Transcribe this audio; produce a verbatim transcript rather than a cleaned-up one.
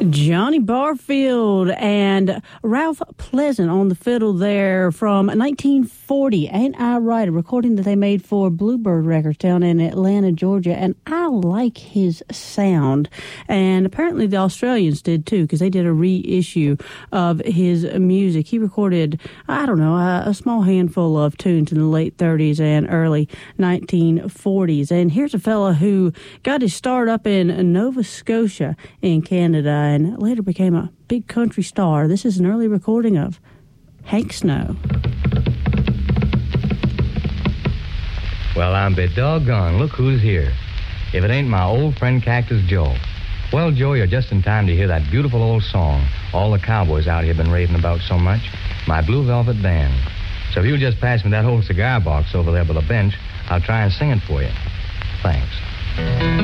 Johnny Barfield and Ralph Pleasant on the fiddle there from nineteen forty. Ain't I Right? A recording that they made for Bluebird Records down in Atlanta, Georgia. And I like his sound. And apparently the Australians did too, because they did a reissue of his music. He recorded, I don't know, a, a small handful of tunes in the late thirties and early nineteen forties. And here's a fella who got his start up in Nova Scotia in Canada and later became a big country star. This is an early recording of Hank Snow. Well, I'm be doggone. Look who's here. If it ain't my old friend Cactus Joe. Well, Joe, you're just in time to hear that beautiful old song all the cowboys out here been raving about so much, My Blue Velvet Band. So if you'll just pass me that old cigar box over there by the bench, I'll try and sing it for you. Thanks.